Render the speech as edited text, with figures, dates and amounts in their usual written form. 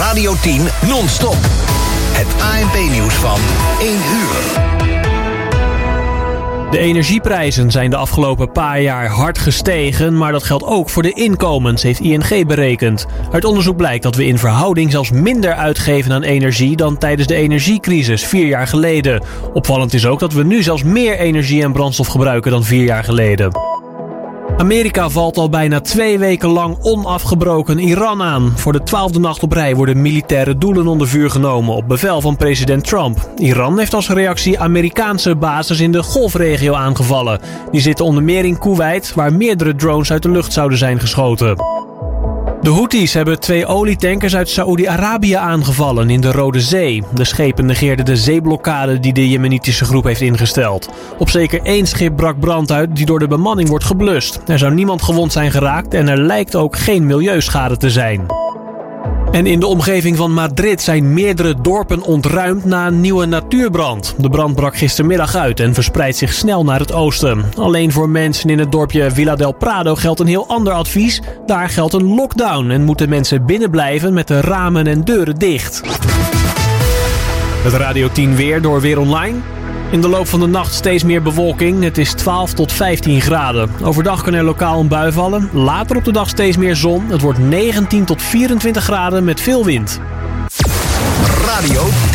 Radio 10 non-stop. Het ANP-nieuws van 1 uur. De energieprijzen zijn de afgelopen paar jaar hard gestegen, maar dat geldt ook voor de inkomens, heeft ING berekend. Uit onderzoek blijkt dat we in verhouding zelfs minder uitgeven aan energie dan tijdens de energiecrisis 4 jaar geleden. Opvallend is ook dat we nu zelfs meer energie en brandstof gebruiken dan 4 jaar geleden. Amerika valt al bijna 2 weken lang onafgebroken Iran aan. Voor de 12e nacht op rij worden militaire doelen onder vuur genomen op bevel van president Trump. Iran heeft als reactie Amerikaanse bases in de Golfregio aangevallen. Die zitten onder meer in Koeweit, waar meerdere drones uit de lucht zouden zijn geschoten. De Houthis hebben 2 olietankers uit Saoedi-Arabië aangevallen in de Rode Zee. De schepen negeerden de zeeblokkade die de Jemenitische groep heeft ingesteld. Op zeker 1 schip brak brand uit die door de bemanning wordt geblust. Er zou niemand gewond zijn geraakt en er lijkt ook geen milieuschade te zijn. En in de omgeving van Madrid zijn meerdere dorpen ontruimd na een nieuwe natuurbrand. De brand brak gistermiddag uit en verspreidt zich snel naar het oosten. Alleen voor mensen in het dorpje Villa del Prado geldt een heel ander advies. Daar geldt een lockdown en moeten mensen binnen blijven met de ramen en deuren dicht. Het Radio 10 weer door Weer Online. In de loop van de nacht steeds meer bewolking. Het is 12 tot 15 graden. Overdag kan er lokaal een bui vallen. Later op de dag steeds meer zon. Het wordt 19 tot 24 graden met veel wind. Radio